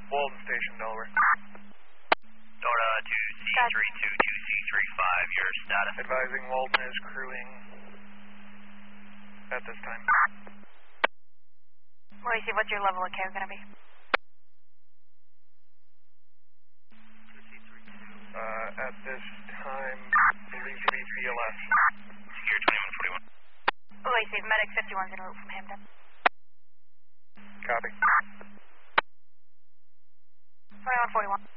Walden Station, Delaware. Dora to C322C35, your status. Advising Walden is crewing at this time. Lacey, what's your level of care going to be? At this time, believed to be BLS. Secure 2141. Lacey, Medic 51's en route from Hampton. Copy. 2141.